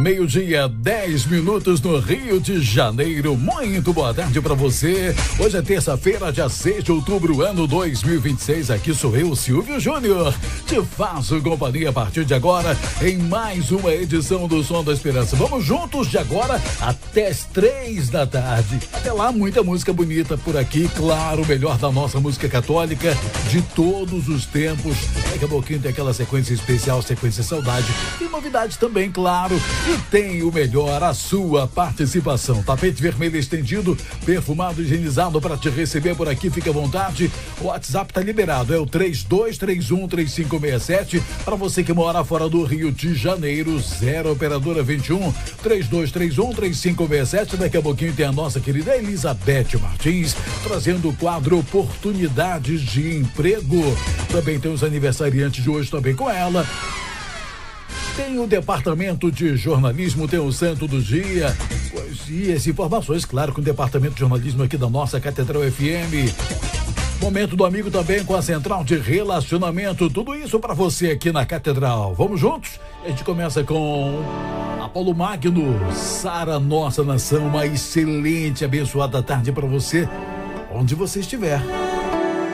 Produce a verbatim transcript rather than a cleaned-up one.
Meio-dia, dez minutos no Rio de Janeiro. Muito boa tarde pra você. Hoje é terça-feira, dia seis de outubro, ano dois mil e vinte e seis. Aqui sou eu, Silvio Júnior. Te faço companhia a partir de agora em mais uma edição do Som da Esperança. Vamos juntos de agora até as três da tarde. Até lá, muita música bonita por aqui. Claro, o melhor da nossa música católica de todos os tempos. Daqui a pouquinho tem aquela sequência especial, sequência saudade. Tem novidade também, claro. E tem o melhor, a sua participação. Tapete vermelho estendido, perfumado, higienizado para te receber por aqui. Fique à vontade. O WhatsApp tá liberado. É o três dois três um, três cinco seis sete. Para você que mora fora do Rio de Janeiro, zero operadora vinte e um, três dois três um, três cinco seis sete. Daqui a pouquinho tem a nossa querida Elizabeth Martins, trazendo o quadro Oportunidades de Emprego. Também tem os aniversariantes de hoje também com ela. Tem o departamento de jornalismo, tem o Santo do Dia, poesias, informações, claro, com o departamento de jornalismo aqui da nossa Catedral F M. Momento do amigo também com a Central de Relacionamento, tudo isso para você aqui na Catedral. Vamos juntos? A gente começa com Apolo Magno, Sara Nossa Nação. Uma excelente, abençoada tarde para você, onde você estiver.